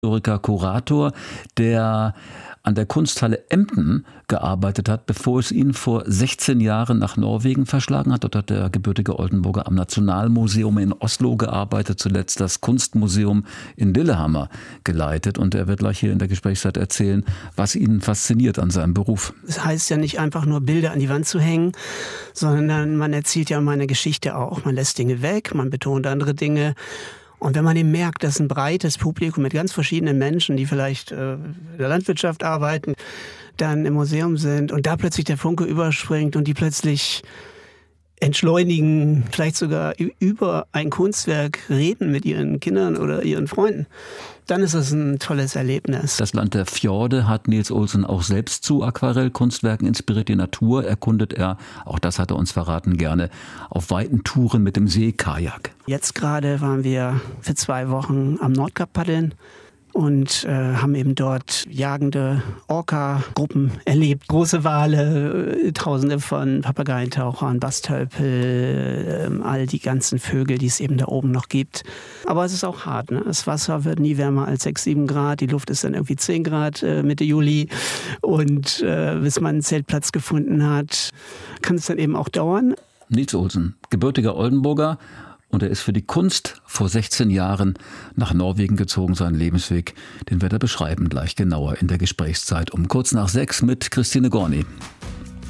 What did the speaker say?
Historiker, Kurator, der an der Kunsthalle Emden gearbeitet hat, bevor es ihn vor 16 Jahren nach Norwegen verschlagen hat. Dort hat der gebürtige Oldenburger am Nationalmuseum in Oslo gearbeitet, zuletzt das Kunstmuseum in Lillehammer geleitet. Und er wird gleich hier in der Gesprächszeit erzählen, was ihn fasziniert an seinem Beruf. Es heißt ja nicht einfach nur Bilder an die Wand zu hängen, sondern man erzählt ja meine Geschichte auch. Man lässt Dinge weg, man betont andere Dinge. Und wenn man eben merkt, dass ein breites Publikum mit ganz verschiedenen Menschen, die vielleicht in der Landwirtschaft arbeiten, dann im Museum sind und da plötzlich der Funke überspringt und die plötzlich entschleunigen, vielleicht sogar über ein Kunstwerk reden mit ihren Kindern oder ihren Freunden, dann ist das ein tolles Erlebnis. Das Land der Fjorde hat Niels Olsen auch selbst zu Aquarellkunstwerken inspiriert. Die Natur erkundet er, auch das hat er uns verraten, gerne auf weiten Touren mit dem Seekajak. Jetzt gerade waren wir für 2 Wochen am Nordkap paddeln und haben eben dort jagende Orca-Gruppen erlebt. Große Wale, Tausende von Papageientauchern, Bastölpel, all die ganzen Vögel, die es eben da oben noch gibt. Aber es ist auch hart, ne? Das Wasser wird nie wärmer als 6, 7 Grad. Die Luft ist dann irgendwie 10 Grad Mitte Juli. Und bis man einen Zeltplatz gefunden hat, kann es dann eben auch dauern. Niels Olsen, gebürtiger Oldenburger. Und er ist für die Kunst vor 16 Jahren nach Norwegen gezogen. Seinen Lebensweg, den wird er beschreiben, gleich genauer in der Gesprächszeit um kurz nach 6 mit Christine Gorni.